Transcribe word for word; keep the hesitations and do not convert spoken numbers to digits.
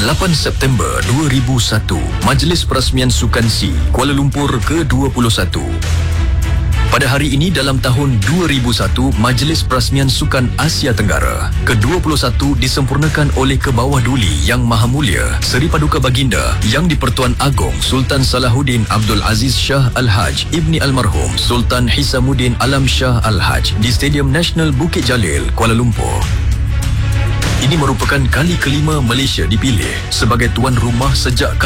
lapan September dua ribu satu, Majlis Perasmian Sukan SEA Kuala Lumpur ke dua puluh satu. Pada hari ini dalam tahun dua ribu satu, Majlis Perasmian Sukan Asia Tenggara ke dua puluh satu disempurnakan oleh Kebawah Duli Yang Maha Mulia Seri Paduka Baginda Yang di-Pertuan Agong Sultan Salahuddin Abdul Aziz Shah Al-Haj Ibni Almarhum Sultan Hisamuddin Alam Shah Al-Haj di Stadium Nasional Bukit Jalil, Kuala Lumpur. Ini merupakan kali kelima Malaysia dipilih sebagai tuan rumah sejak